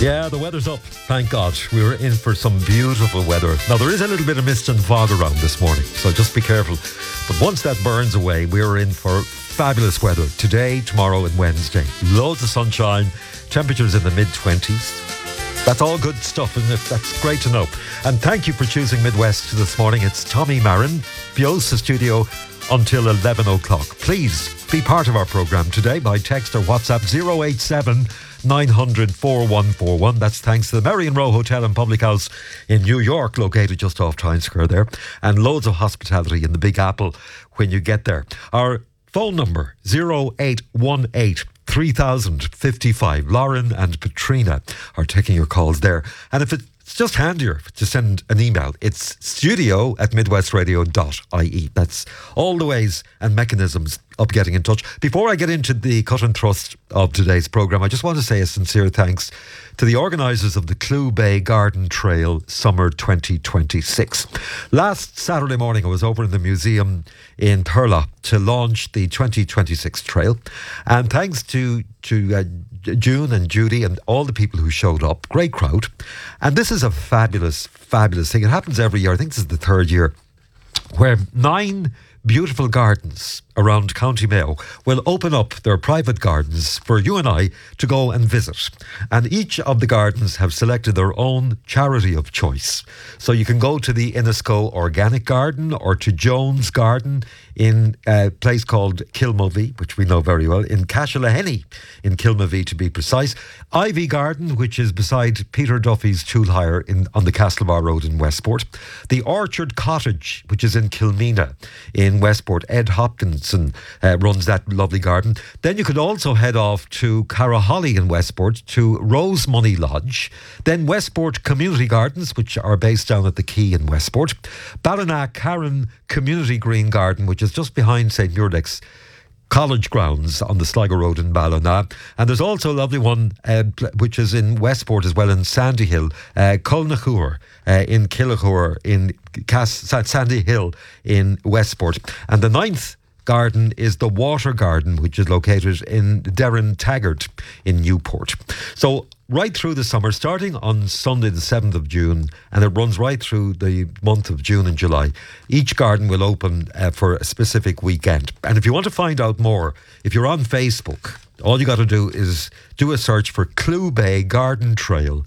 Yeah, the weather's up. Thank God. We were in for some beautiful weather. Now, there is a little bit of mist and fog around this morning, so just be careful. But once that burns away, we are in for fabulous weather today, tomorrow and Wednesday. Loads of sunshine, temperatures in the mid-20s. That's all good stuff, isn't it? That's great to know. And thank you for choosing Midwest this morning. It's Tommy Marin, Biosa Studio, until 11 o'clock. Please be part of our programme today by text or WhatsApp 087 900 4141. That's thanks to the Marion Row Hotel and Public House in New York, located just off Times Square there, and loads of hospitality in the Big Apple when you get there. Our phone number 0818 3055. Lauren and Katrina are taking your calls there. And if it's just handier to send an email, it's studio@midwestradio.ie. That's all the ways and mechanisms of getting in touch. Before I get into the cut and thrust of today's programme, I just want to say a sincere thanks to the organisers of the Clew Bay Garden Trail Summer 2026. Last Saturday morning I was over in the museum in Thurles to launch the 2026 trail, and thanks to June and Judy and all the people who showed up. Great crowd. And this is a fabulous thing. It happens every year. I think this is the third year, where 9 beautiful gardens around County Mayo will open up their private gardens for you and I to go and visit. And each of the gardens have selected their own charity of choice. So you can go to the Innisco Organic Garden or to Jones Garden in a place called Kilmovee, which we know very well, in Cashillahenny in Kilmovee to be precise. Ivy Garden, which is beside Peter Duffy's tool hire on the Castlebar Road in Westport. The Orchard Cottage, which is in Kilmeena in Westport. Ed Hopkinson runs that lovely garden. Then you could also head off to Caraholly in Westport to Rose Money Lodge. Then Westport Community Gardens, which are based down at the Quay in Westport. Ballina Karen Community Green Garden, which is just behind St. Muirdeck's College grounds on the Sligo Road in Ballina. And there's also a lovely one which is in Westport as well, in Sandy Hill, Culnachuar in Killachuar in Sandy Hill in Westport. And the 9th garden is the Water Garden, which is located in Derrin Taggart in Newport. So right through the summer, starting on Sunday the 7th of June, and it runs right through the month of June and July, each garden will open for a specific weekend. And if you want to find out more, if you're on Facebook, all you got to do is do a search for Clew Bay Garden Trail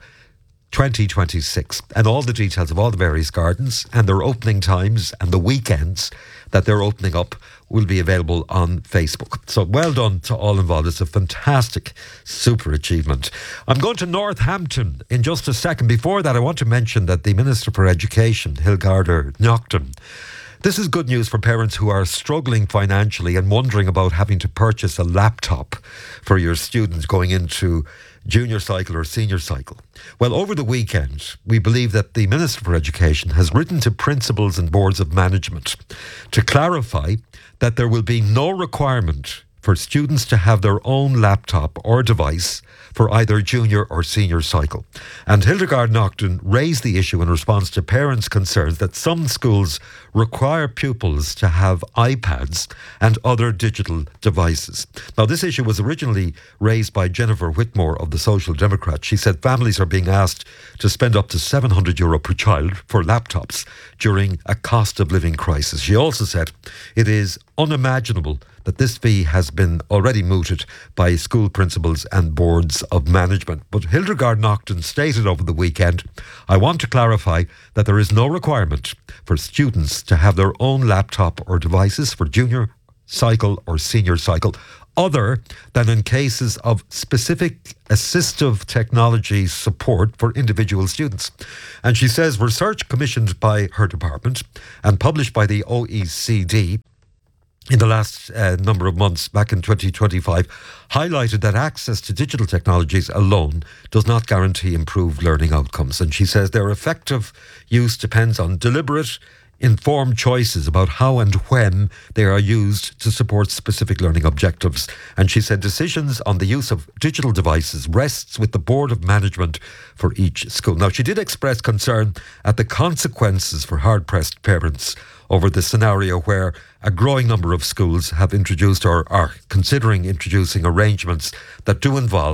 2026, and all the details of all the various gardens and their opening times and the weekends that they're opening up will be available on Facebook. So well done to all involved. It's a fantastic, super achievement. I'm going to Northampton in just a second. Before that, I want to mention that the Minister for Education, Hilgarda Naughton, this is good news for parents who are struggling financially and wondering about having to purchase a laptop for your students going into junior cycle or senior cycle. Well, over the weekend, we believe that the Minister for Education has written to principals and boards of management to clarify that there will be no requirement for students to have their own laptop or device for either junior or senior cycle. And Hildegard Naughton raised the issue in response to parents' concerns that some schools require pupils to have iPads and other digital devices. Now, this issue was originally raised by Jennifer Whitmore of the Social Democrats. She said families are being asked to spend up to €700 per child for laptops during a cost of living crisis. She also said it is unimaginable that this fee has been already mooted by school principals and boards of management. But Hildegard Naughton stated over the weekend, I want to clarify that there is no requirement for students to have their own laptop or devices for junior cycle or senior cycle, other than in cases of specific assistive technology support for individual students. And she says research commissioned by her department and published by the OECD in the last number of months, back in 2025, highlighted that access to digital technologies alone does not guarantee improved learning outcomes. And she says their effective use depends on deliberate, informed choices about how and when they are used to support specific learning objectives. And she said decisions on the use of digital devices rests with the board of management for each school. Now, she did express concern at the consequences for hard-pressed parents over the scenario where a growing number of schools have introduced or are considering introducing arrangements that do involve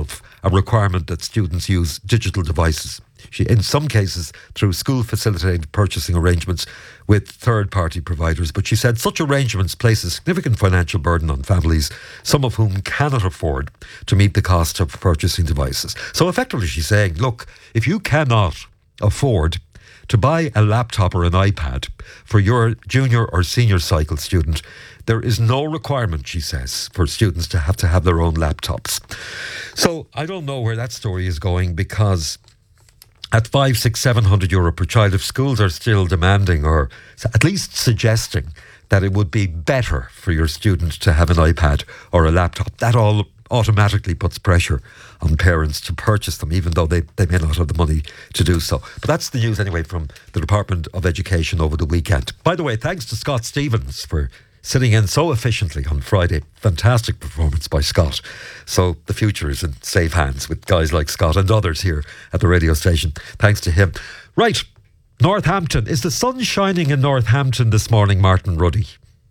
a requirement that students use digital devices. In some cases, through school-facilitated purchasing arrangements with third-party providers. But she said such arrangements place a significant financial burden on families, some of whom cannot afford to meet the cost of purchasing devices. So effectively, she's saying, look, if you cannot afford to buy a laptop or an iPad for your junior or senior cycle student, there is no requirement, she says, for students to have their own laptops. So I don't know where that story is going, because at 500, 600, 700 euro per child, if schools are still demanding or at least suggesting that it would be better for your student to have an iPad or a laptop, that all automatically puts pressure on parents to purchase them, even though they may not have the money to do so. But that's the news anyway from the Department of Education over the weekend. By the way, thanks to Scott Stevens for sitting in so efficiently on Friday. Fantastic performance by Scott. So the future is in safe hands with guys like Scott and others here at the radio station. Thanks to him. Right, Northampton. Is the sun shining in Northampton this morning, Martin Ruddy?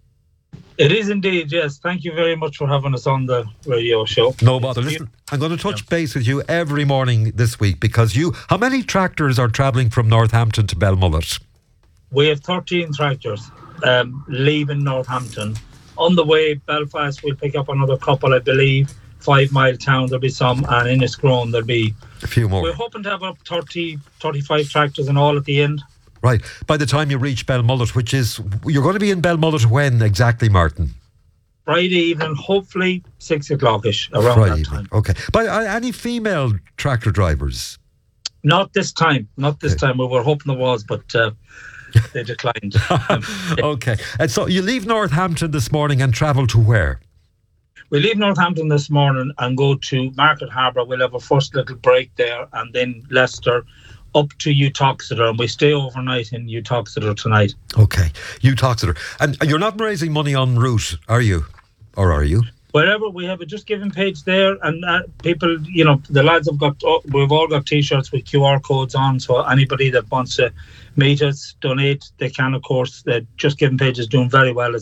It is indeed, yes. Thank you very much for having us on the radio show. No bother. Listen, I'm going to touch base with you every morning this week, because how many tractors are travelling from Northampton to Belmullet? We have 13 tractors leaving Northampton. On the way, Belfast will pick up another couple, I believe. 5 Mile Town, there'll be some, and Inniscrone, there'll be a few more. We're hoping to have up 30, 35 tractors in all at the end. Right. By the time you reach Belmullet, which is, you're going to be in Belmullet when exactly, Martin? Friday evening, hopefully 6 o'clock-ish, around Friday that time. Okay. But any female tractor drivers? Not this time. We were hoping there was, but they declined. Okay. And so you leave Northampton this morning and travel to where? We leave Northampton this morning and go to Market Harbour. We'll have a first little break there, and then Leicester up to Uttoxeter, and we stay overnight in Uttoxeter tonight. Okay, Uttoxeter. And you're not raising money en route, are you? Or are you? Wherever we have a Just Giving page there, and people, the lads we've all got T-shirts with QR codes on, so anybody that wants to meet us, donate, they can, of course. The Just Giving page is doing very well.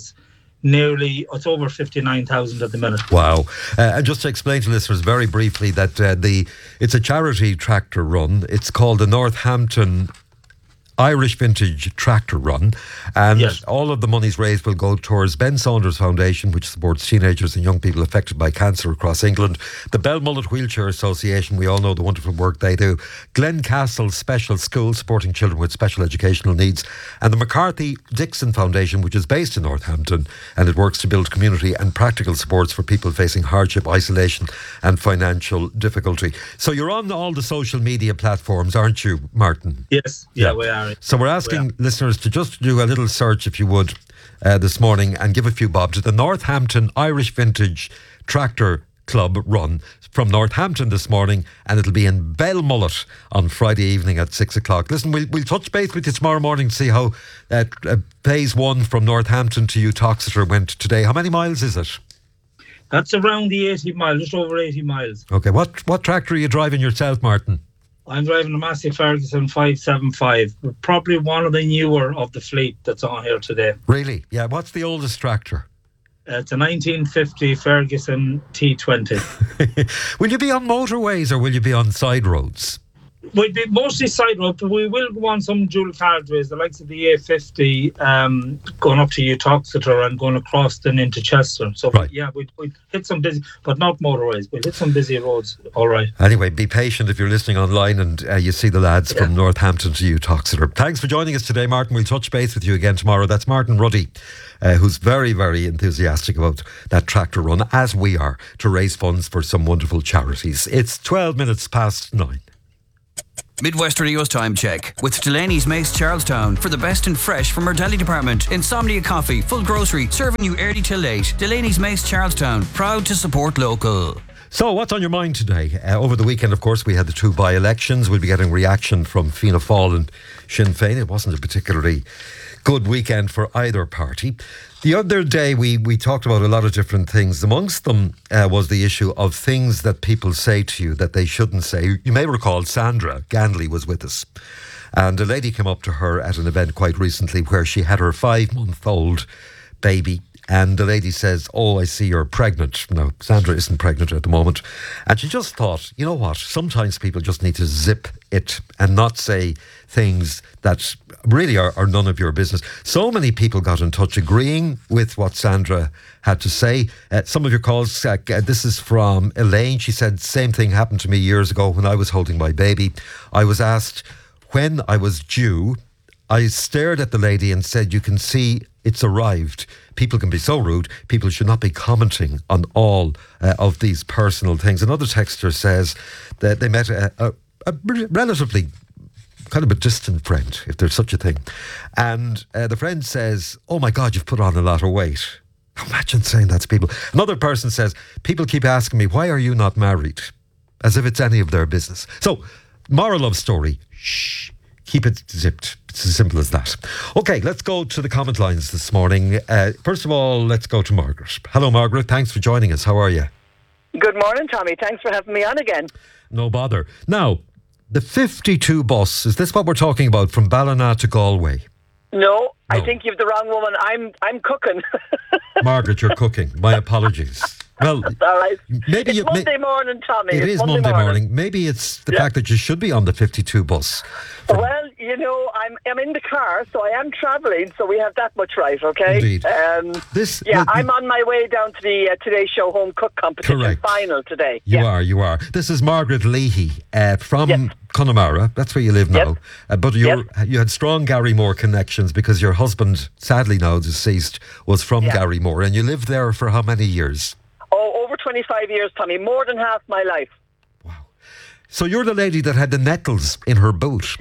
It's over 59,000 at the minute. Wow. And just to explain to listeners very briefly that it's a charity tractor run. It's called the Northampton Irish Vintage Tractor Run, and yes, all of the monies raised will go towards Ben Saunders Foundation, which supports teenagers and young people affected by cancer across England, the Belmullet Wheelchair Association, we all know the wonderful work they do, Glencastle Special School supporting children with special educational needs, and the McCarthy Dixon Foundation, which is based in Northampton, and it works to build community and practical supports for people facing hardship, isolation and financial difficulty. So you're on all the social media platforms, aren't you, Martin? Yes, yeah. We are. So we're asking listeners to just do a little search, if you would, this morning, and give a few bob to the Northampton Irish Vintage Tractor Club Run from Northampton this morning, and it'll be in Belmullet on Friday evening at 6 o'clock. Listen, we'll touch base with you tomorrow morning to see how phase 1 from Northampton to Uttoxeter went today. How many miles is it? That's around the 80 miles, just over 80 miles. Okay, what tractor are you driving yourself, Martin? I'm driving a Massey Ferguson 575, probably one of the newer of the fleet that's on here today. Really? Yeah, what's the oldest tractor? It's a 1950 Ferguson T20. Will you be on motorways or will you be on side roads? We'd be mostly side road, but we will go on some dual carriageways, the likes of the A50 going up to Uttoxeter and going across then into Chester. So, right. Yeah, we'd hit some busy, but not motorways. We'd hit some busy roads, all right. Anyway, be patient if you're listening online and you see the lads from Northampton to Uttoxeter. Thanks for joining us today, Martin. We'll touch base with you again tomorrow. That's Martin Ruddy, who's very, very enthusiastic about that tractor run, as we are, to raise funds for some wonderful charities. It's 12 minutes past 9. Midwest Radio's time check with Delaney's Mace Charlestown for the best and fresh from our deli department. Insomnia Coffee, full grocery, serving you early till late. Delaney's Mace Charlestown, proud to support local. So, what's on your mind today? Over the weekend, of course, we had the 2 by-elections. We'll be getting reaction from Fianna Fáil and Sinn Féin. It wasn't a particularly good weekend for either party. The other day, we talked about a lot of different things. Amongst them was the issue of things that people say to you that they shouldn't say. You may recall Sandra Ganley was with us. And a lady came up to her at an event quite recently where she had her 5-month-old baby And the lady says, "Oh, I see you're pregnant." Now, Sandra isn't pregnant at the moment. And she just thought, you know what? Sometimes people just need to zip it and not say things that really are none of your business. So many people got in touch agreeing with what Sandra had to say. Some of your calls, this is from Elaine. She said, "Same thing happened to me years ago when I was holding my baby. I was asked when I was due. I stared at the lady and said, 'You can see it's arrived.' People can be so rude. People should not be commenting on all of these personal things." Another texter says that they met a relatively kind of a distant friend, if there's such a thing. And the friend says, "Oh my God, you've put on a lot of weight." Imagine saying that to people. Another person says, "People keep asking me, why are you not married?" As if it's any of their business. So, moral of story, shh. Keep it zipped. It's as simple as that. Okay, let's go to the comment lines this morning. First of all, let's go to Margaret. Hello, Margaret. Thanks for joining us. How are you? Good morning, Tommy. Thanks for having me on again. No bother. Now, the 52 bus, is this what we're talking about from Ballina to Galway? No, I think you've the wrong woman. I'm cooking. Margaret, you're cooking. My apologies. Well, all right. Maybe it's Monday morning, Tommy. It is Monday morning. Maybe it's the fact that you should be on the 52 bus. Well, you know, I'm in the car, so I am travelling, so we have that much right, okay? Indeed. I'm on my way down to the Today Show Home Cook Competition final today. You are. This is Margaret Leahy from Connemara. That's where you live now. But you had strong Garrymore connections because your husband, sadly now deceased, was from Garrymore, and you lived there for how many years? Oh, over 25 years, Tommy. More than half my life. Wow. So you're the lady that had the nettles in her boot.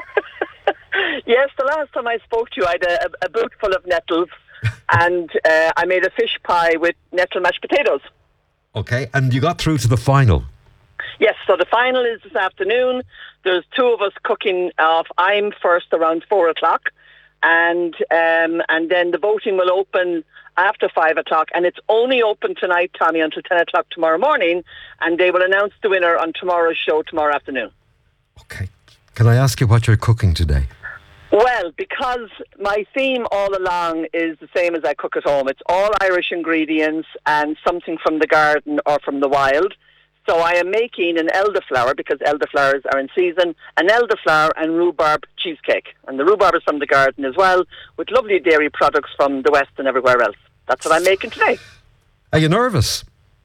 Yes, the last time I spoke to you, I had a boot full of nettles and I made a fish pie with nettle mashed potatoes. Okay, and you got through to the final. Yes, so the final is this afternoon. There's two of us cooking off. I'm first around 4 o'clock and then the voting will open after 5 o'clock, and it's only open tonight, Tommy, until 10 o'clock tomorrow morning, and they will announce the winner on tomorrow's show tomorrow afternoon. Okay. Can I ask you what you're cooking today? Well, because my theme all along is the same as I cook at home. It's all Irish ingredients and something from the garden or from the wild. So I am making an elderflower, because elderflowers are in season, an elderflower and rhubarb cheesecake. And the rhubarb is from the garden as well, with lovely dairy products from the West and everywhere else. That's what I'm making today. Are you nervous?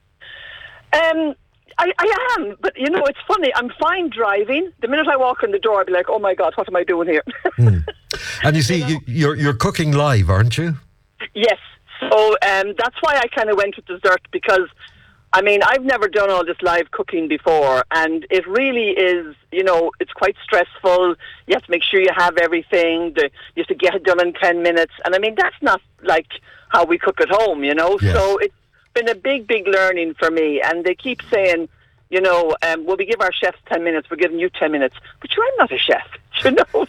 I am, but you know, it's funny. I'm fine driving. The minute I walk in the door, I'll be like, oh my God, what am I doing here? And you see, you're cooking live, aren't you? Yes. So that's why I kind of went with dessert, because I mean, I've never done all this live cooking before, and it really is, you know, it's quite stressful. You have to make sure you have everything. You have to get it done in 10 minutes. And I mean, that's not like how we cook at home, you know. Yes. So it's been a big, big learning for me. And they keep saying, you know, well, we give our chefs 10 minutes, we're giving you 10 minutes. But I'm not a chef, you know.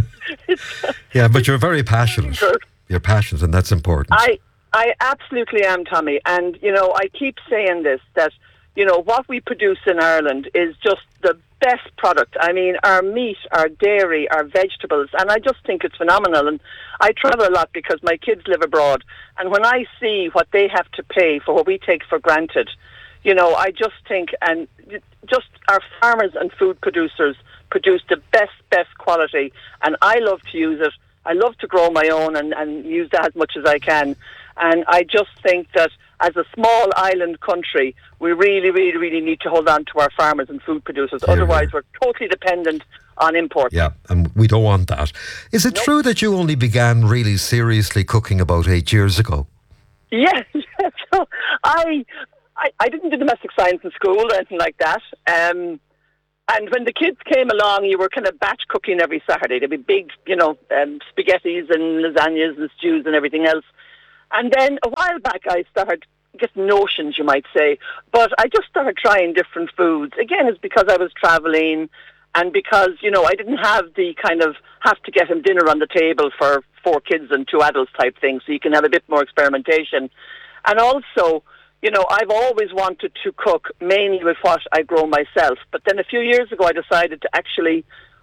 So yeah, but you're very passionate. You're passionate, and that's important. I absolutely am, Tommy. And, you know, I keep saying this, that, you know, what we produce in Ireland is just the best product. I mean, our meat, our dairy, our vegetables, and I just think it's phenomenal. And I travel a lot because my kids live abroad. And when I see what they have to pay for what we take for granted, you know, I just think, and just our farmers and food producers produce the best quality. And I love to use it. I love to grow my own and use that as much as I can. And I just think that as a small island country, we really, really, really need to hold on to our farmers and food producers. Otherwise, we're totally dependent on imports. Yeah, and we don't want that. Is it true that you only began really seriously cooking about 8 years ago? Yeah. So I didn't do domestic science in school or anything like that. And when the kids came along, you were kind of batch cooking every Saturday. There'd be big, you know, spaghettis and lasagnas and stews and everything else. And then a while back, I started, notions, you might say. But I just started trying different foods. Again, it's because I was travelling and because, you know, I didn't have the kind of have to get him dinner on the table for 4 kids and 2 adults type thing. So you can have a bit more experimentation. And also, you know, I've always wanted to cook mainly with what I grow myself. But then a few years ago, I decided to actually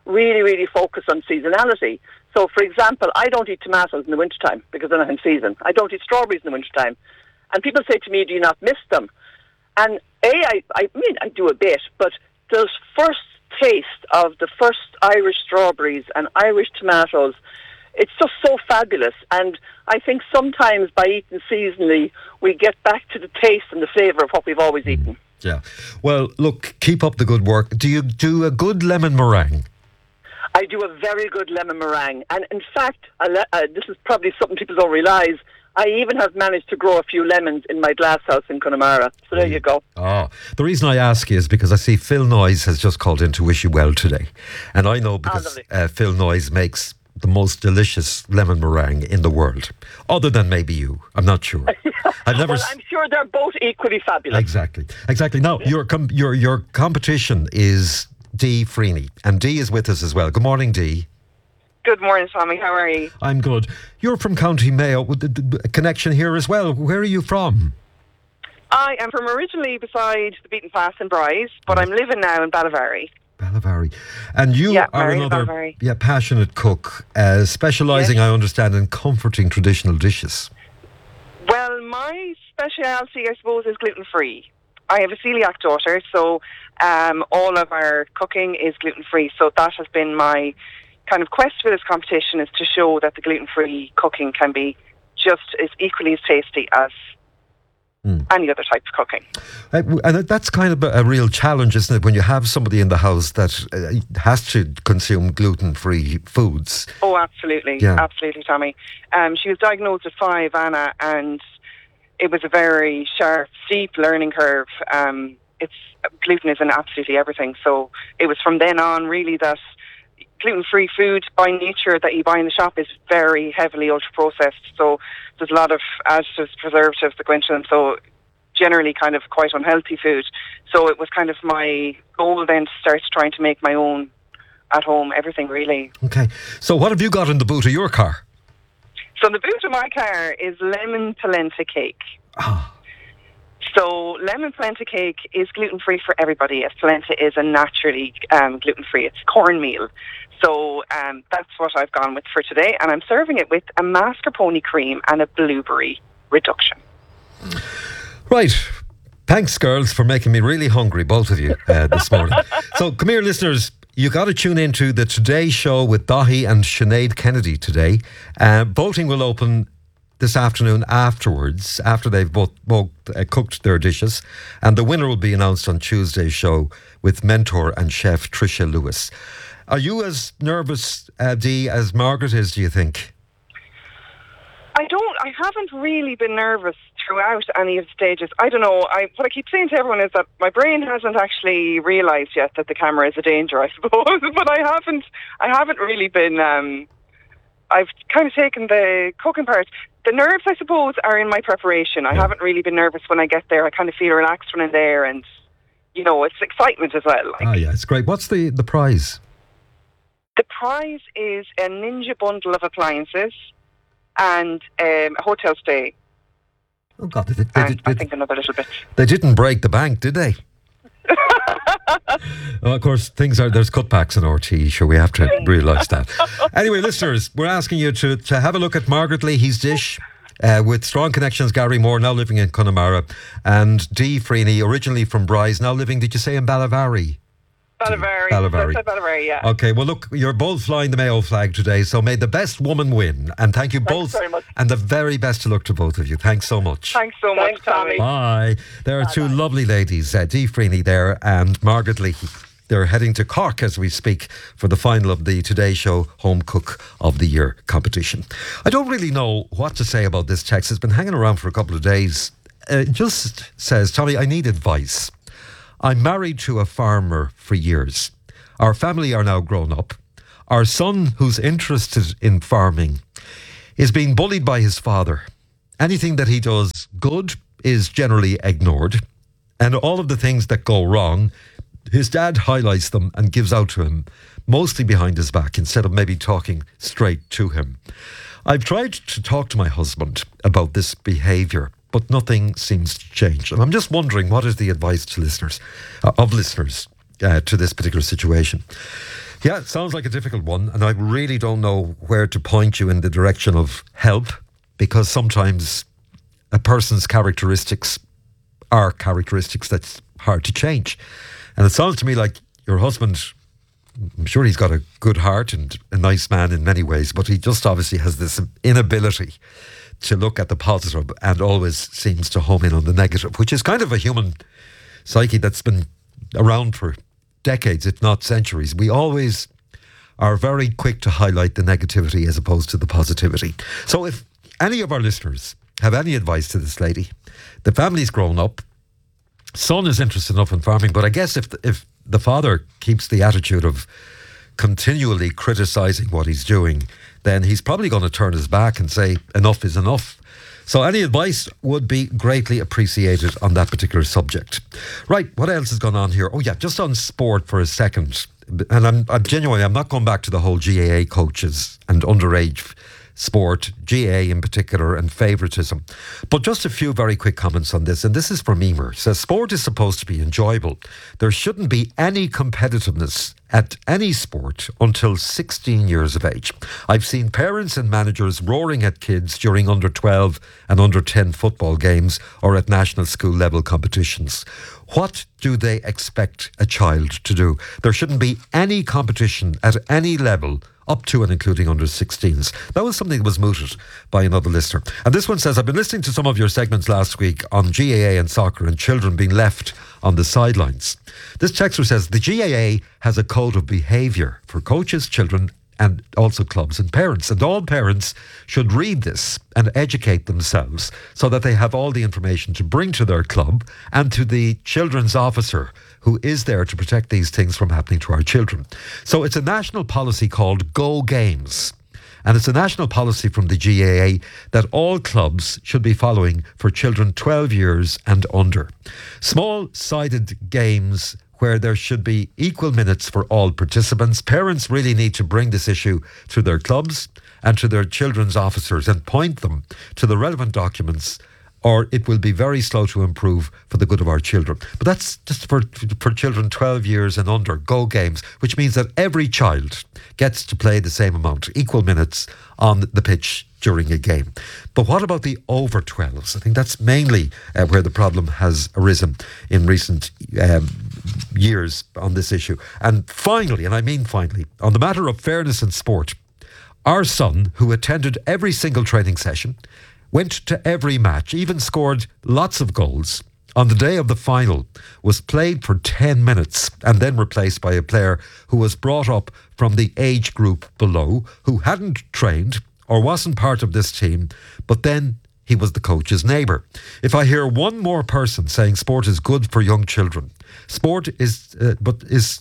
really, really focus on seasonality. So, for example, I don't eat tomatoes in the wintertime because they're not in season. I don't eat strawberries in the wintertime. And people say to me, do you not miss them? And I mean, I do a bit, but the first taste of the first Irish strawberries and Irish tomatoes, it's just so fabulous. And I think sometimes by eating seasonally, we get back to the taste and the flavour of what we've always eaten. Yeah. Well, look, keep up the good work. Do you do a good lemon meringue? I do a very good lemon meringue. And in fact, this is probably something people don't realise, I even have managed to grow a few lemons in my glass house in Connemara. So there you go. Oh, the reason I ask is because I see Phil Noyes has just called in to wish you well today. And I know because Phil Noyes makes the most delicious lemon meringue in the world. Other than maybe you. I'm not sure. I've never. Well, I'm sure they're both equally fabulous. Exactly. Now, your competition is Dee Freeney. And Dee is with us as well. Good morning, Dee. Good morning, Tommy. How are you? I'm good. You're from County Mayo with the connection here as well. Where are you from? I am from originally beside the beaten path in Bryce, but I'm living now in Ballivary. Ballivary. And you are another passionate cook, specialising, I understand, in comforting traditional dishes. Well, my speciality, I suppose, is gluten-free. I have a celiac daughter, so all of our cooking is gluten-free. So that has been my kind of quest for this competition, is to show that the gluten-free cooking can be just as equally as tasty as any other type of cooking. And that's kind of a real challenge, isn't it, when you have somebody in the house that has to consume gluten-free foods? Oh, absolutely. Yeah. Absolutely, Tommy. She was diagnosed at 5, Anna, and it was a very sharp, steep learning curve. Gluten is in absolutely everything. So it was from then on, really, that gluten-free food by nature that you buy in the shop is very heavily ultra-processed. So there's a lot of additives, preservatives that go into them. So generally kind of quite unhealthy food. So it was kind of my goal then to start trying to make my own at home, everything really. Okay. So what have you got in the boot of your car? So the boot of my car is lemon polenta cake. Ah. So lemon polenta cake is gluten-free for everybody, as polenta is a naturally gluten-free. It's cornmeal. So that's what I've gone with for today. And I'm serving it with a mascarpone cream and a blueberry reduction. Right. Thanks, girls, for making me really hungry, both of you, this morning. So come here, listeners. You got to tune into the Today Show with Dahi and Sinead Kennedy today. Voting will open this afternoon afterwards, after they've both cooked their dishes. And the winner will be announced on Tuesday's show with mentor and chef Tricia Lewis. Are you as nervous, Dee, as Margaret is, do you think? I haven't really been nervous throughout any of the stages. I don't know. What I keep saying to everyone is that my brain hasn't actually realised yet that the camera is a danger, I suppose. But I haven't really been. I've kind of taken the cooking part. The nerves, I suppose, are in my preparation. I haven't really been nervous when I get there. I kind of feel relaxed when I'm there, and it's excitement as well. Yeah, it's great. What's the prize? The prize is a Ninja bundle of appliances and a hotel stay. Oh God! I think another little bit. They didn't break the bank, did they? Well, of course, there's cutbacks in RT, sure, we have to realise that. Anyway, listeners, we're asking you to have a look at Margaret Leahy's dish with strong connections. Gary Moore, now living in Connemara, and Dee Freeney, originally from Bryce, now living, did you say, in Ballivary? Ballivary, yeah. Okay, well, look, you're both flying the Mayo flag today, so may the best woman win. And thank you both. Thanks very much. And the very best of luck to both of you. Thanks so much. Thanks so much, Tommy. Bye. There are two lovely ladies, Dee Freeney there and Margaret Leahy. They're heading to Cork as we speak for the final of the Today Show Home Cook of the Year competition. I don't really know what to say about this text. It's been hanging around for a couple of days. It just says, Tommy, I need advice. I'm married to a farmer for years. Our family are now grown up. Our son, who's interested in farming, is being bullied by his father. Anything that he does good is generally ignored. And all of the things that go wrong, his dad highlights them and gives out to him, mostly behind his back, instead of maybe talking straight to him. I've tried to talk to my husband about this behaviour, but nothing seems to change. And I'm just wondering, what is the advice to listeners, to this particular situation? Yeah, it sounds like a difficult one, and I really don't know where to point you in the direction of help, because sometimes a person's characteristics are characteristics that's hard to change. And it sounds to me like your husband, I'm sure he's got a good heart and a nice man in many ways, but he just obviously has this inability to look at the positive and always seems to home in on the negative, which is kind of a human psyche that's been around for decades, if not centuries. We always are very quick to highlight the negativity as opposed to the positivity. So if any of our listeners have any advice to this lady, the family's grown up, son is interested enough in farming, but I guess if the father keeps the attitude of continually criticising what he's doing, then he's probably going to turn his back and say enough is enough. So any advice would be greatly appreciated on that particular subject. Right, what else has gone on here? Oh yeah, just on sport for a second. And I'm not going back to the whole GAA coaches and underage sport, GAA in particular, and favouritism. But just a few very quick comments on this. And this is from Emer. It says, sport is supposed to be enjoyable. There shouldn't be any competitiveness at any sport until 16 years of age. I've seen parents and managers roaring at kids during under 12 and under 10 football games or at national school level competitions. What do they expect a child to do? There shouldn't be any competition at any level up to and including under 16s. That was something that was mooted by another listener. And this one says, I've been listening to some of your segments last week on GAA and soccer and children being left on the sidelines. This texter says, the GAA has a code of behaviour for coaches, children and also clubs and parents. And all parents should read this and educate themselves so that they have all the information to bring to their club and to the children's officer who is there to protect these things from happening to our children. So it's a national policy called Go Games. And it's a national policy from the GAA that all clubs should be following for children 12 years and under. Small-sided games where there should be equal minutes for all participants. Parents really need to bring this issue to their clubs and to their children's officers and point them to the relevant documents, or it will be very slow to improve for the good of our children. But that's just for children 12 years and under, Go Games, which means that every child gets to play the same amount, equal minutes on the pitch during a game. But what about the over 12s? I think that's mainly where the problem has arisen in recent years on this issue. And finally, and I mean finally, on the matter of fairness in sport, our son, who attended every single training session, went to every match, even scored lots of goals, on the day of the final was played for 10 minutes and then replaced by a player who was brought up from the age group below, who hadn't trained or wasn't part of this team, but then he was the coach's neighbour. If I hear one more person saying sport is good for young children, sport is, but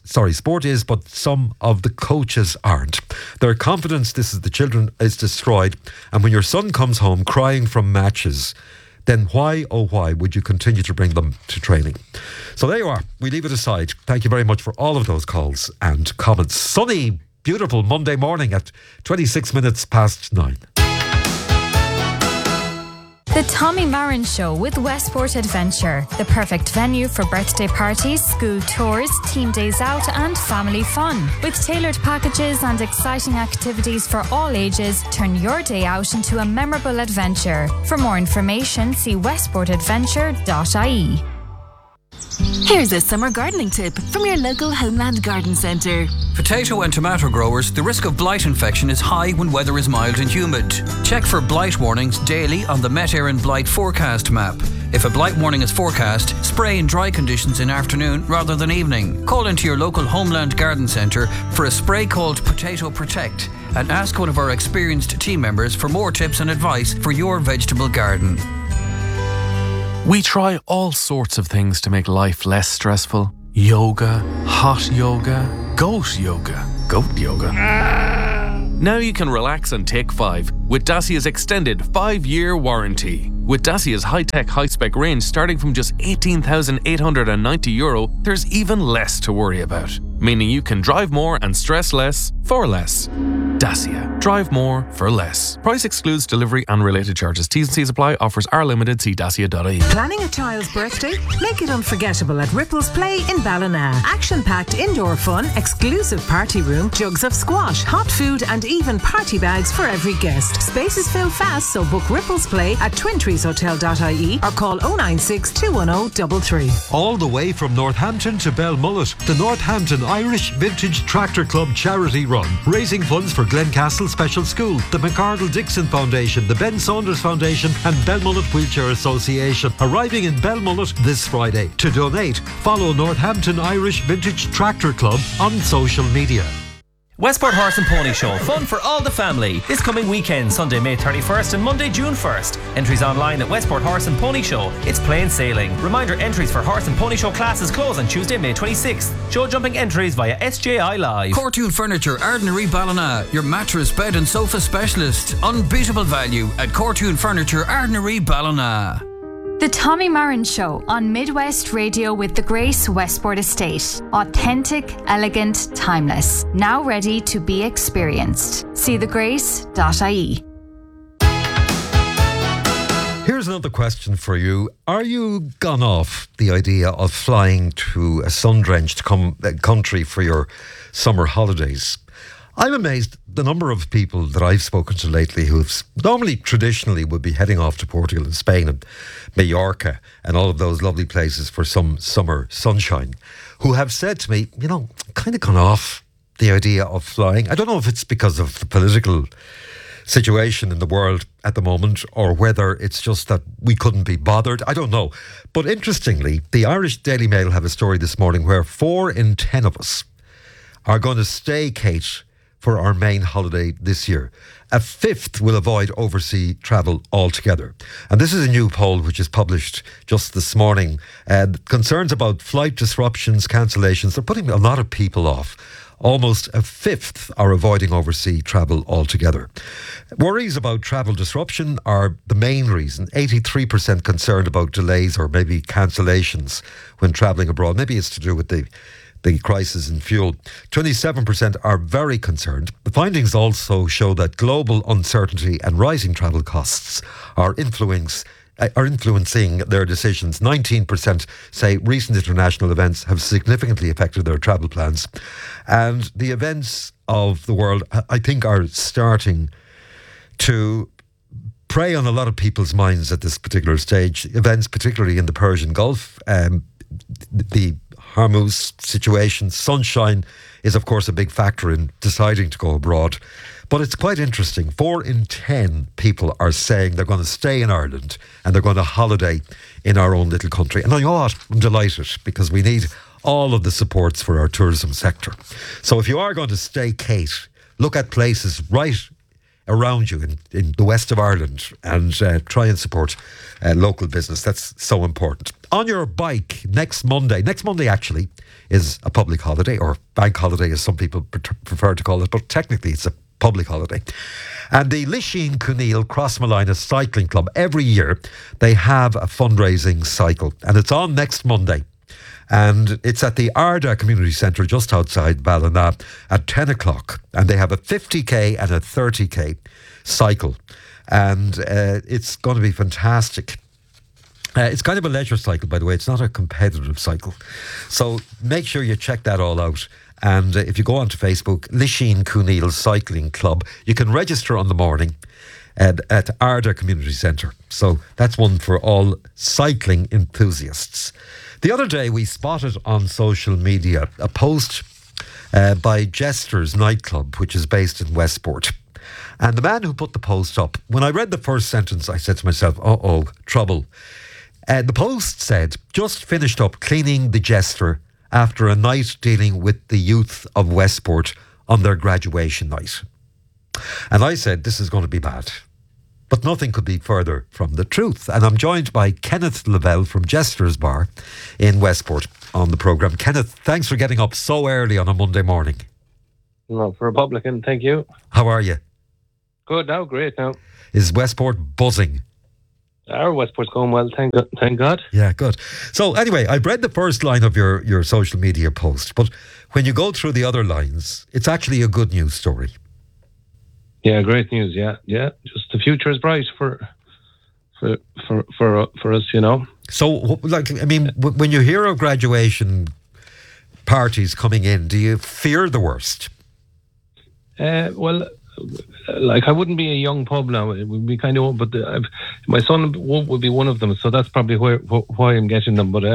some of the coaches aren't. Their confidence, this is the children, is destroyed. And when your son comes home crying from matches, then why, oh why, would you continue to bring them to training? So there you are. We leave it aside. Thank you very much for all of those calls and comments. Sunny, beautiful Monday morning at 26 minutes past 9. The Tommy Marin Show with Westport Adventure, the perfect venue for birthday parties, school tours, team days out and family fun. With tailored packages and exciting activities for all ages, turn your day out into a memorable adventure. For more information, see westportadventure.ie. Here's a summer gardening tip from your local Homeland Garden Centre. Potato and tomato growers, the risk of blight infection is high when weather is mild and humid. Check for blight warnings daily on the Met Éireann Blight Forecast map. If a blight warning is forecast, spray in dry conditions in afternoon rather than evening. Call into your local Homeland Garden Centre for a spray called Potato Protect and ask one of our experienced team members for more tips and advice for your vegetable garden. We try all sorts of things to make life less stressful. Yoga, hot yoga, goat yoga. Now you can relax and take 5 with Dacia's extended 5-year warranty. With Dacia's high-tech, high-spec range starting from just €18,890, there's even less to worry about. Meaning you can drive more and stress less for less. Dacia. Drive more for less. Price excludes delivery and related charges. T's and C's apply. Offers are limited. See dacia.ie. Planning a child's birthday? Make it unforgettable at Ripples Play in Ballina. Action-packed indoor fun, exclusive party room, jugs of squash, hot food and even party bags for every guest. Spaces fill fast, so book Ripples Play at twintreeshotel.ie or call 096 210 33. All the way from Northampton to Belmullet, the Northampton Irish Vintage Tractor Club charity run, raising funds for Glencastle Special School, the McArdle Dixon Foundation, the Ben Saunders Foundation and Belmullet Wheelchair Association. Arriving in Belmullet this Friday. To donate, follow Northampton Irish Vintage Tractor Club on social media. Westport Horse and Pony Show, fun for all the family. This coming weekend, Sunday, May 31st and Monday, June 1st. Entries online at Westport Horse and Pony Show. It's plain sailing. Reminder, entries for Horse and Pony Show classes close on Tuesday, May 26th. Show jumping entries via SJI Live. Cortoon Furniture, Ardnary Ballina, your mattress, bed and sofa specialist. Unbeatable value at Cortoon Furniture, Ardnary Ballina. The Tommy Marin Show on Midwest Radio with the Grace Westport Estate. Authentic, elegant, timeless. Now ready to be experienced. See thegrace.ie. Here's another question for you. Are you gone off the idea of flying to a sun-drenched country for your summer holidays? I'm amazed the number of people that I've spoken to lately who've normally traditionally would be heading off to Portugal and Spain and Mallorca and all of those lovely places for some summer sunshine, who have said to me, you know, kind of gone off the idea of flying. I don't know if it's because of the political situation in the world at the moment or whether it's just that we couldn't be bothered. I don't know. But interestingly, the Irish Daily Mail have a story this morning where 4 in 10 of us are going to staycate for our main holiday this year. A fifth will avoid overseas travel altogether. And this is a new poll which is published just this morning. Concerns about flight disruptions, cancellations, they're putting a lot of people off. Almost a fifth are avoiding overseas travel altogether. Worries about travel disruption are the main reason. 83% concerned about delays or maybe cancellations when travelling abroad. Maybe it's to do with the crisis in fuel. 27% are very concerned. The findings also show that global uncertainty and rising travel costs are influencing their decisions. 19% say recent international events have significantly affected their travel plans. And the events of the world, I think, are starting to prey on a lot of people's minds at this particular stage. Events particularly in the Persian Gulf, the Hormuz situation. Sunshine is, of course, a big factor in deciding to go abroad. But it's quite interesting. 4 in 10 people are saying they're going to stay in Ireland and they're going to holiday in our own little country. And you know what? I'm delighted because we need all of the supports for our tourism sector. So if you are going to staycate, look at places right around you in the west of Ireland and try and support local business. That's so important. On your bike next Monday actually is a public holiday, or bank holiday as some people prefer to call it, but technically it's a public holiday. And the Lisheen Cooneal Crossmolina Cycling Club, every year they have a fundraising cycle and it's on next Monday. And it's at the Arda Community Centre just outside Ballina at 10 o'clock. And they have a 50k and a 30k cycle. And it's going to be fantastic. It's kind of a leisure cycle, by the way. It's not a competitive cycle. So make sure you check that all out. And if you go onto Facebook, Lisheen Cooneal Cycling Club, you can register on the morning at Arda Community Centre. So that's one for all cycling enthusiasts. The other day we spotted on social media a post by Jester's nightclub, which is based in Westport. And the man who put the post up, when I read the first sentence, I said to myself, uh-oh, trouble. The post said, just finished up cleaning the Jester after a night dealing with the youth of Westport on their graduation night. And I said, this is going to be bad. But nothing could be further from the truth. And I'm joined by Kenneth Lavelle from Jester's Bar in Westport on the programme. Kenneth, thanks for getting up so early on a Monday morning. No, for Republican, thank you. How are you? Good now, great now. Is Westport buzzing? Our Westport's going well, thank God. Yeah, good. So anyway, I read the first line of your social media post, but when you go through the other lines, it's actually a good news story. Yeah, great news. Yeah. Just the future is bright for us, you know. So, like, I mean, when you hear of graduation parties coming in, do you fear the worst? Well, like, I wouldn't be a young pub now. It would be kind of, but my son would be one of them. So that's probably why I'm getting them. But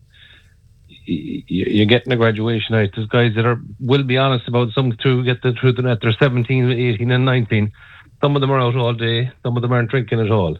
you're getting a graduation night. There's guys that will be honest about some to get the truth in that they're 17, 18 and 19. Some of them are out all day. Some of them aren't drinking at all.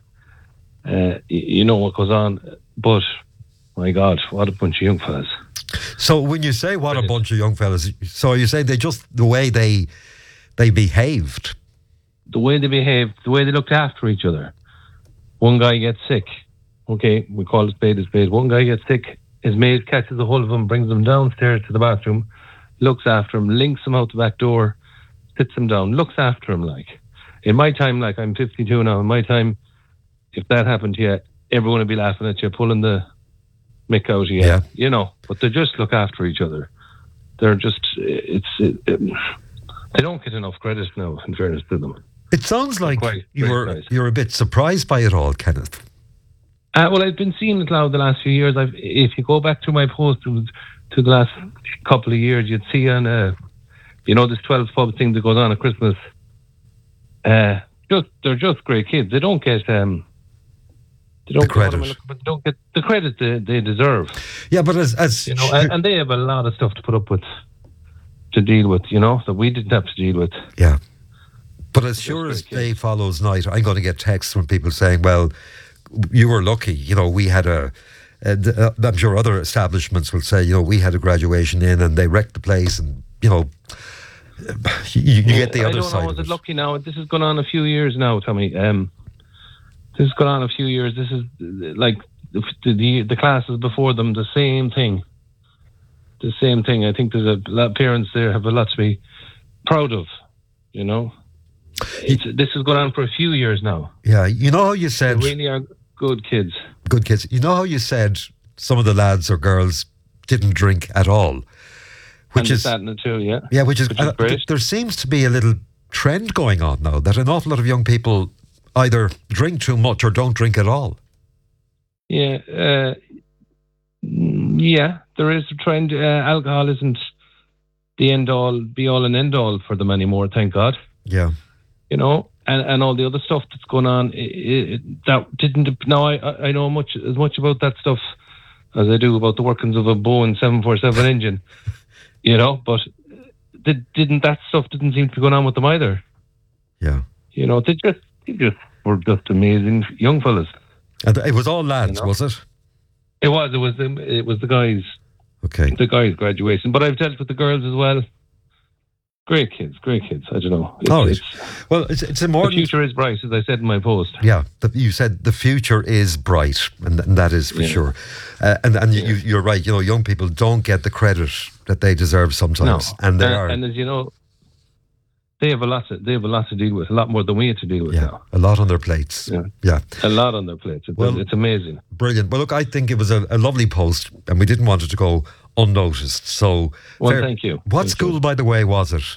You know what goes on. But, my God, what a bunch of young fellas. So when you say what a bunch of young fellas, so you say they just, the way they behaved? The way they behaved, the way they looked after each other. One guy gets sick. Okay, we call it spade a spade. One guy gets sick. His mate catches a hold of him, brings him downstairs to the bathroom, looks after him, links him out the back door, sits him down, looks after him. Like, in my time, like, I'm 52 now, in my time, if that happened to you, everyone would be laughing at you, pulling the mick out of you, you know. But they just look after each other. They're just, they don't get enough credit now, in fairness to them. It sounds like you're a bit surprised by it all, Kenneth. Well, I've been seeing it now the last few years. If you go back to my post to the last couple of years, you'd see on, this 12 pub thing that goes on at Christmas. They're just great kids. They don't get the credit. But they don't get the credit they deserve. Yeah, but as you know, and they have a lot of stuff to put up with, to deal with, you know, that we didn't have to deal with. Yeah, but as sure as day follows night, I'm going to get texts from people saying, "Well, you were lucky. You know, we had I'm sure other establishments will say, you know, we had a graduation in and they wrecked the place, and you know, you get the other side. I don't know. Is it lucky now? This has gone on a few years now, Tommy. This has gone on a few years. This is like the classes before them. The same thing. The same thing. I think there's a lot of parents there have a lot to be proud of. You know, this has gone on for a few years now. Yeah, you know how you said they really are good kids. Good kids. You know how you said some of the lads or girls didn't drink at all, which is too, yeah. Yeah, which is great. There seems to be a little trend going on now that an awful lot of young people either drink too much or don't drink at all. Yeah, there is a trend. Alcohol isn't the be all and end all for them anymore, thank God. Yeah. You know, and all the other stuff that's going on, that didn't. Now I know as much about that stuff as I do about the workings of a Boeing 747 engine. You know, but that stuff didn't seem to be going on with them either. Yeah. You know, they just were just amazing young fellas. And it was all lads, was it? It was the guys. Okay. The guys' graduation, but I've dealt with the girls as well. Great kids. I don't know. It's important. The future is bright, as I said in my post. Yeah, you said the future is bright, and that is for sure. And you're right. You know, young people don't get the credit that they deserve sometimes, and they are. And as you know, they have a lot to deal with, a lot more than we had to deal with now. A lot on their plates. Yeah. A lot on their plates. It's amazing. Brilliant. Well, look, I think it was a lovely post, and we didn't want it to go unnoticed. So, thank you. What school, by the way, was it?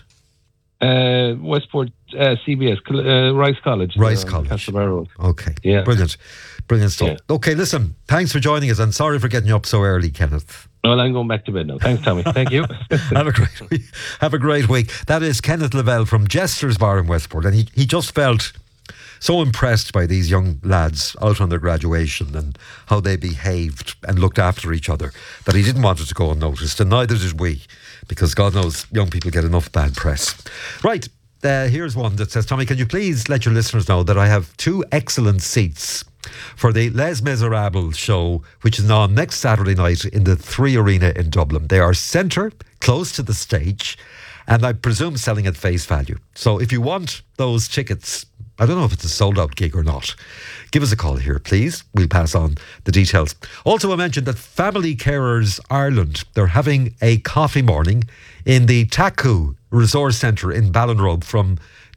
Westport CBS, Rice College. Rice College. Castlebar Road. Okay. Yeah. Brilliant stuff. Yeah. Okay, listen, thanks for joining us, and sorry for getting you up so early, Kenneth. Well, I'm going back to bed now. Thanks, Tommy. Thank you. Have a great week. That is Kenneth Lavelle from Jester's Bar in Westport, and he just felt so impressed by these young lads out on their graduation and how they behaved and looked after each other that he didn't want it to go unnoticed, and neither did we, because God knows young people get enough bad press. Right, here's one that says, Tommy, can you please let your listeners know that I have 2 excellent seats for the Les Miserables show, which is on next Saturday night in the 3 Arena in Dublin. They are centre, close to the stage, and I presume selling at face value. So if you want those tickets, I don't know if it's a sold-out gig or not, give us a call here, please. We'll pass on the details. Also, I mentioned that Family Carers Ireland, they're having a coffee morning in the Taku Resource Centre in Ballinrobe from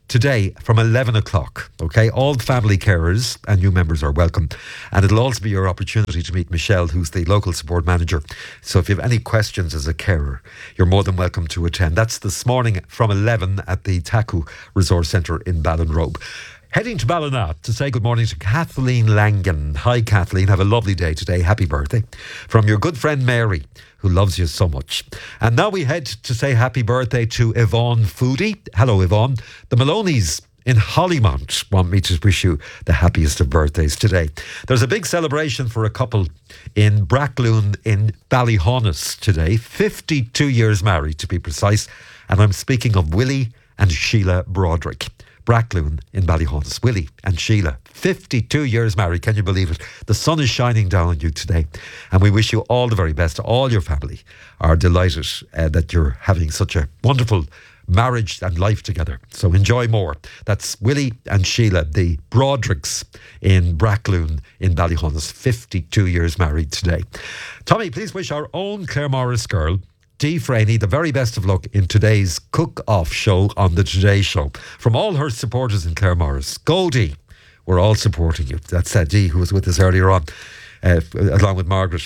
today from 11 o'clock. Okay, all family carers and new members are welcome. And it'll also be your opportunity to meet Michelle, who's the local support manager. So if you have any questions as a carer, you're more than welcome to attend. That's this morning from 11 at the Taku Resource Centre in Ballinrobe. Heading to Ballina to say good morning to Kathleen Langan. Hi Kathleen, have a lovely day today. Happy birthday. From your good friend Mary, who loves you so much. And now we head to say happy birthday to Yvonne Foodie. Hello Yvonne. The Maloney's in Hollymount want me to wish you the happiest of birthdays today. There's a big celebration for a couple in Brackloon in Ballyhonus today. 52 years married to be precise. And I'm speaking of Willie and Sheila Broderick. Brackloon in Ballyhonus. Willie and Sheila, 52 years married. Can you believe it? The sun is shining down on you today. And we wish you all the very best. All your family are delighted that you're having such a wonderful marriage and life together. So enjoy more. That's Willie and Sheila, the Brodericks in Brackloon in Ballyhonus, 52 years married today. Tommy, please wish our own Claire Morris girl, Dee Franey, the very best of luck in today's cook-off show on the Today Show. From all her supporters in Claire Morris, go Dee. We're all supporting you. That's Dee, who was with us earlier on, along with Margaret.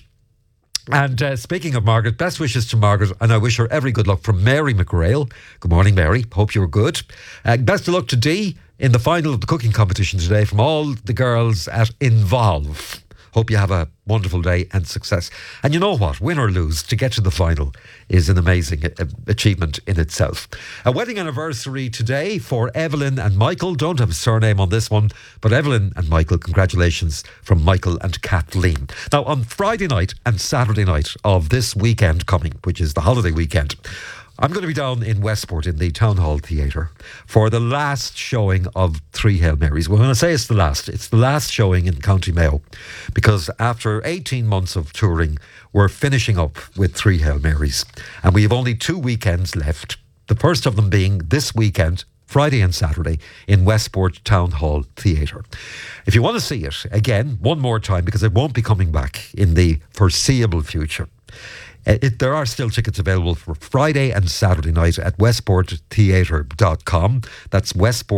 And speaking of Margaret, best wishes to Margaret, and I wish her every good luck from Mary McGrail. Good morning, Mary. Hope you're good. Best of luck to Dee in the final of the cooking competition today from all the girls at Involve. Hope you have a wonderful day and success. And you know what? Win or lose, to get to the final is an amazing achievement in itself. A wedding anniversary today for Evelyn and Michael. Don't have a surname on this one, but Evelyn and Michael, congratulations from Michael and Kathleen. Now, on Friday night and Saturday night of this weekend coming, which is the holiday weekend, I'm going to be down in Westport in the Town Hall Theatre for the last showing of Three Hail Marys. Well, when I say it's the last showing in County Mayo, because after 18 months of touring, we're finishing up with Three Hail Marys. And we have only 2 weekends left, the first of them being this weekend, Friday and Saturday, in Westport Town Hall Theatre. If you want to see it, again, one more time, because it won't be coming back in the foreseeable future, there are still tickets available for Friday and Saturday night at westporttheatre.com. That's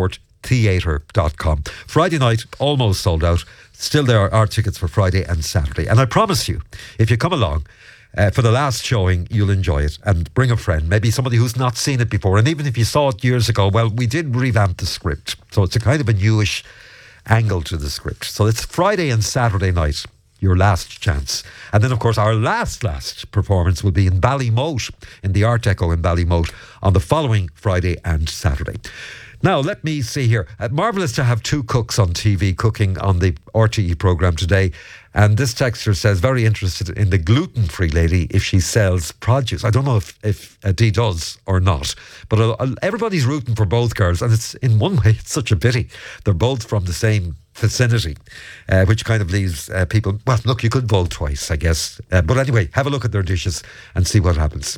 westporttheatre.com. Friday night, almost sold out. Still there are tickets for Friday and Saturday. And I promise you, if you come along for the last showing, you'll enjoy it. And bring a friend, maybe somebody who's not seen it before. And even if you saw it years ago, well, we did revamp the script. So it's a kind of a newish angle to the script. So it's Friday and Saturday night, your last chance. And then, of course, our last performance will be in Ballymote, in the Art Deco in Ballymote, on the following Friday and Saturday. Now, let me see here. Marvellous to have 2 cooks on TV cooking on the RTE programme today. And this texter says, very interested in the gluten-free lady if she sells produce. I don't know if Dee does or not. But everybody's rooting for both girls. And it's, in one way, it's such a pity. They're both from the same vicinity, which kind of leaves people, well, look, you could vote twice, I guess. But anyway, have a look at their dishes and see what happens.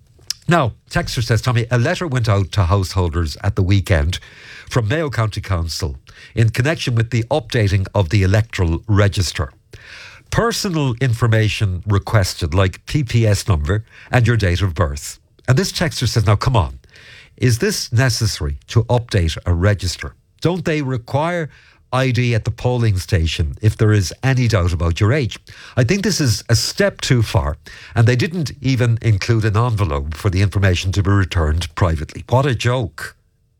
Now, texter says, Tommy, a letter went out to householders at the weekend from Mayo County Council in connection with the updating of the electoral register. Personal information requested, like PPS number and your date of birth. And this texter says, now come on, is this necessary to update a register? Don't they require ID at the polling station if there is any doubt about your age? I think this is a step too far, and they didn't even include an envelope for the information to be returned privately. What a joke.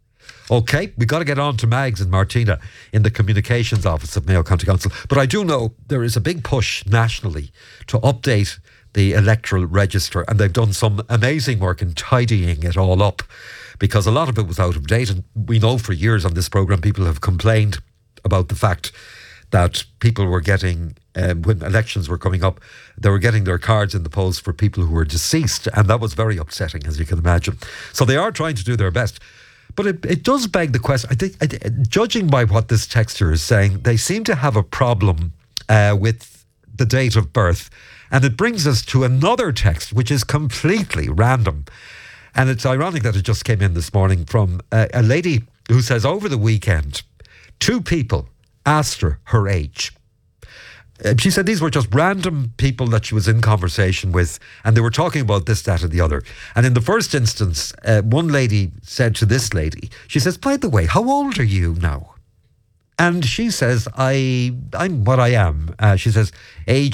Okay, we got to get on to Mags and Martina in the communications office of Mayo County Council, but I do know there is a big push nationally to update the electoral register, and they've done some amazing work in tidying it all up, because a lot of it was out of date, and we know for years on this programme people have complained about the fact that people were getting, when elections were coming up, they were getting their cards in the post for people who were deceased, and that was very upsetting, as you can imagine. So they are trying to do their best. But it does beg the question, I think, judging by what this texter is saying, they seem to have a problem with the date of birth. And it brings us to another text, which is completely random. And it's ironic that it just came in this morning from a lady who says over the weekend, 2 people asked her age. She said these were just random people that she was in conversation with, and they were talking about this, that, and the other. And in the first instance, one lady said to this lady, she says, by the way, how old are you now? And she says, I'm what I am. She says, age